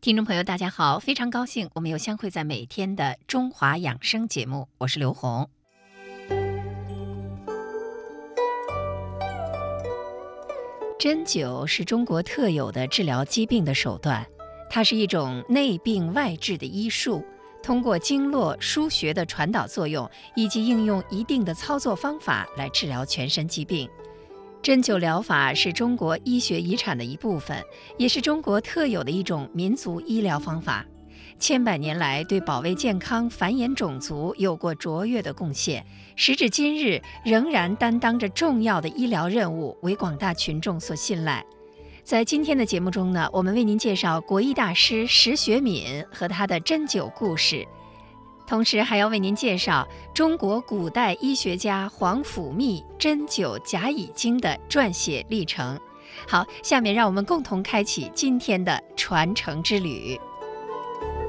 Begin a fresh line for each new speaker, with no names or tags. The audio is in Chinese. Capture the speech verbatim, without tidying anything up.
听众朋友，大家好，非常高兴我们又相会在每天的中华养生节目，我是刘红。针灸是中国特有的治疗疾病的手段，它是一种内病外治的医术，通过经络腧穴的传导作用以及应用一定的操作方法来治疗全身疾病。针灸疗法是中国医学遗产的一部分，也是中国特有的一种民族医疗方法。千百年来，对保卫健康、繁衍种族有过卓越的贡献，时至今日仍然担当着重要的医疗任务，为广大群众所信赖。在今天的节目中呢，我们为您介绍国医大师石学敏和他的针灸故事，同时还要为您介绍中国古代医学家皇甫谧针灸甲乙经的撰写历程。好，下面让我们共同开启今天的传承之旅。